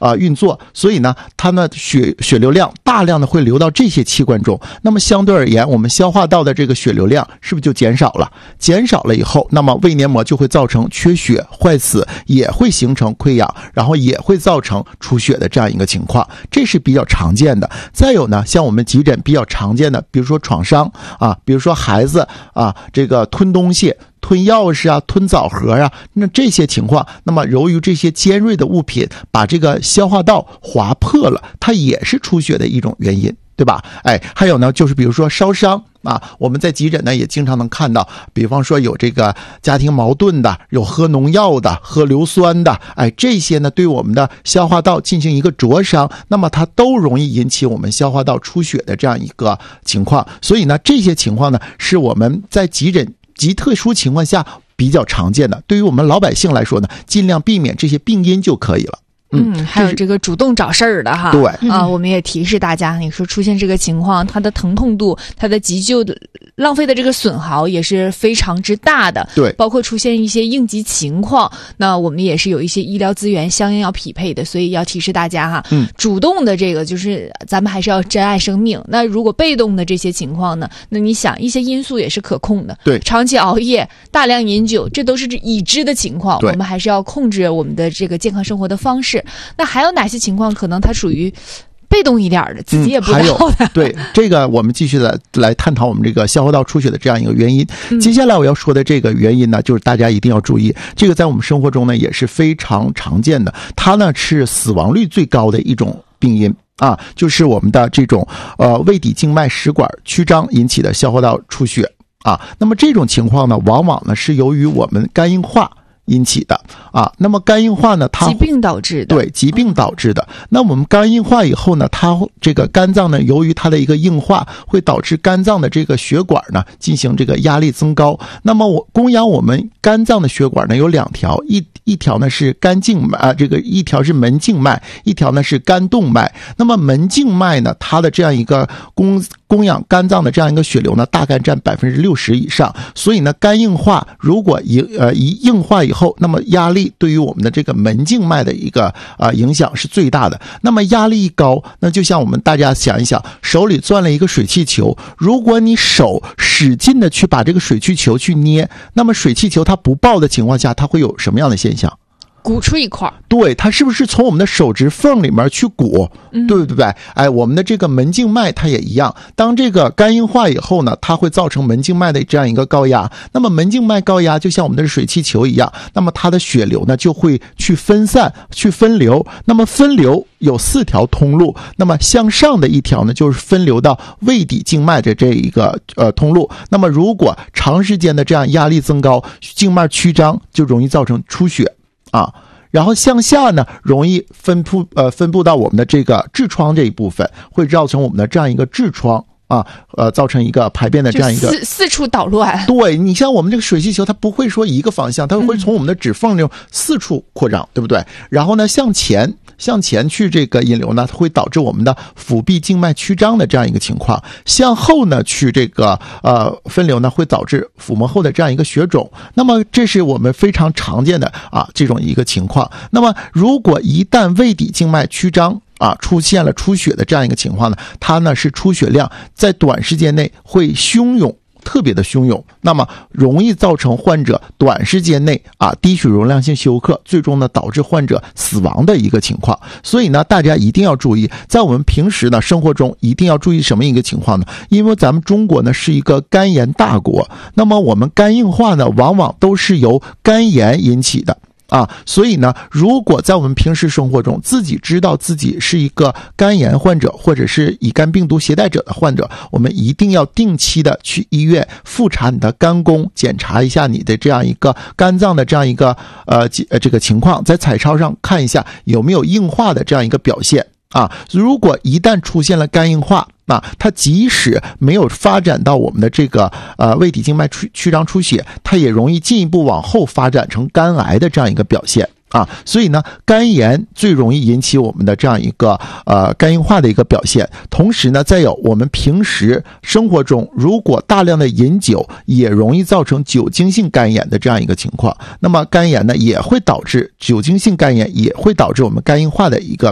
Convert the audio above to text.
运作，所以呢它呢血流量大量的会流到这些器官中，那么相对而言我们消化道的这个血流量是不是就减少了？减少了以后，那么胃黏膜就会造成缺血坏死，也会形成溃疡，然后也会造成出血的这样一个情况，这是比较常见的。再有呢，像我们急诊比较常见的，比如说创伤啊，比如说孩子啊这个吞东西，吞钥匙啊，吞枣核啊，那这些情况，那么由于这些尖锐的物品把这个消化道划破了，它也是出血的一种原因，对吧？还有呢，就是比如说烧伤啊，我们在急诊呢也经常能看到，比方说有这个家庭矛盾的，有喝农药的，喝硫酸的，这些呢对我们的消化道进行一个灼伤，那么它都容易引起我们消化道出血的这样一个情况。所以呢，这些情况呢是我们在急诊极特殊情况下比较常见的，对于我们老百姓来说呢，尽量避免这些病因就可以了。 还有这个主动找事儿的哈， 对我们也提示大家，你说出现这个情况，它的疼痛度，它的急救的浪费的这个损耗也是非常之大的， 对， 包括出现一些应急情况，那我们也是有一些医疗资源相应要匹配的，所以要提示大家哈，主动的这个就是咱们还是要珍爱生命，那如果被动的这些情况呢，那你想一些因素也是可控的， 对， 长期熬夜、大量饮酒，这都是已知的情况，我们还是要控制我们的这个健康生活的方式。那还有哪些情况可能它属于被动一点的，自己也不知道的？ 对，这个我们继续的来探讨我们这个消化道出血的这样一个原因。接下来我要说的这个原因呢，就是大家一定要注意，这个在我们生活中呢也是非常常见的，它呢是死亡率最高的一种病因啊，就是我们的这种胃底静脉食管曲张引起的消化道出血啊。那么这种情况呢，往往呢是由于我们肝硬化引起的啊。那么肝硬化呢，它疾病导致的， 对，疾病导致的。那我们肝硬化以后呢，它这个肝脏呢，由于它的一个硬化，会导致肝脏的这个血管呢进行这个压力增高。那么供养我们肝脏的血管呢有两条，一条呢是肝静脉这个一条是门静脉，一条呢是肝动脉。那么门静脉呢，它的这样一个供养肝脏的这样一个血流呢，大概占60%以上。所以呢，肝硬化如果一硬化以后，那么压力对于我们的这个门静脉的一个影响是最大的。那么压力一高，那就像我们大家想一想，手里攥了一个水气球，如果你手使劲的去把这个水气球去捏，那么水气球它不爆的情况下，它会有什么样的现象？ 鼓出一块， 对，它是不是从我们的手指缝里面去鼓，对不对？我们的这个门静脉它也一样，当这个肝硬化以后呢，它会造成门静脉的这样一个高压，那么门静脉高压就像我们的水气球一样，那么它的血流呢就会去分散去分流，那么分流有4条通路，那么向上的一条呢就是分流到胃底静脉的这一个通路，那么如果长时间的这样压力增高，静脉曲张就容易造成出血啊。然后向下呢，容易分布到我们的这个痔疮这一部分，会造成我们的这样一个痔疮啊，造成一个排便的这样一个四处捣乱。 对，你像我们这个水气球，它不会说一个方向，它会从我们的指缝中四处扩张，对不对？然后呢，向前去这个引流呢，会导致我们的腹壁静脉曲张的这样一个情况；向后呢去这个分流呢，会导致腹膜后的这样一个血肿。那么这是我们非常常见的这种一个情况。那么如果一旦胃底静脉曲张出现了出血的这样一个情况呢，它呢是出血量在短时间内会汹涌，特别的汹涌，那么容易造成患者短时间内低血容量性休克，最终呢导致患者死亡的一个情况。所以呢，大家一定要注意，在我们平时呢生活中一定要注意什么一个情况呢？因为咱们中国呢是一个肝炎大国，那么我们肝硬化呢往往都是由肝炎引起的。所以呢，如果在我们平时生活中自己知道自己是一个肝炎患者，或者是乙肝病毒携带者的患者，我们一定要定期的去医院复查你的肝功，检查一下你的这样一个肝脏的这样一个这个情况，在彩超上看一下有没有硬化的这样一个表现。如果一旦出现了肝硬化，它即使没有发展到我们的这个胃底静脉曲张出血，它也容易进一步往后发展成肝癌的这样一个表现。所以呢，肝炎最容易引起我们的这样一个肝硬化的一个表现。同时呢，再有我们平时生活中如果大量的饮酒，也容易造成酒精性肝炎的这样一个情况。那么肝炎呢，也会导致酒精性肝炎，也会导致我们肝硬化的一个